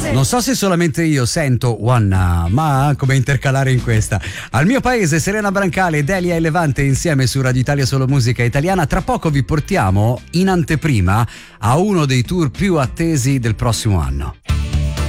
Non so se solamente io sento Wanna, ma come intercalare in questa. Al mio paese, Serena Brancale, Delia e Levante insieme su Radio Italia Solo Musica Italiana. Tra poco vi portiamo in anteprima a uno dei tour più attesi del prossimo anno.